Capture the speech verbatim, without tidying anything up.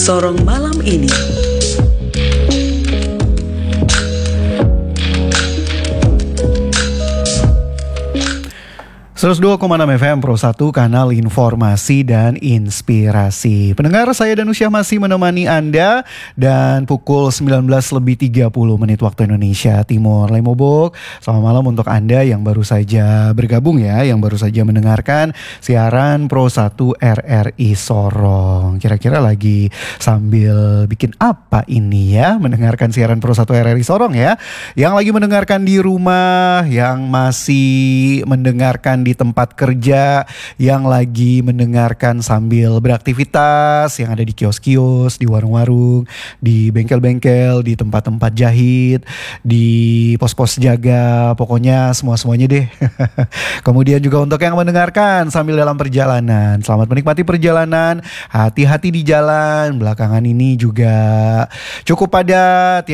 Sorong malam ini. seratus dua koma enam F M Pro satu, kanal informasi dan inspirasi. Pendengar, saya Danusyah masih menemani Anda dan pukul sembilan belas lebih tiga puluh menit waktu Indonesia Timur. Lemobok, selamat malam untuk Anda yang baru saja bergabung ya, yang baru saja mendengarkan siaran Pro satu R R I Sorong. Kira-kira lagi sambil bikin apa ini ya, mendengarkan siaran Pro satu R R I Sorong ya. Yang lagi mendengarkan di rumah, yang masih mendengarkan di di tempat kerja, yang lagi mendengarkan sambil beraktivitas, yang ada di kios-kios, di warung-warung, di bengkel-bengkel, di tempat-tempat jahit, di pos-pos jaga, pokoknya semua-semuanya deh. Kemudian juga untuk yang mendengarkan sambil dalam perjalanan, selamat menikmati perjalanan, hati-hati di jalan. Belakangan ini juga cukup padat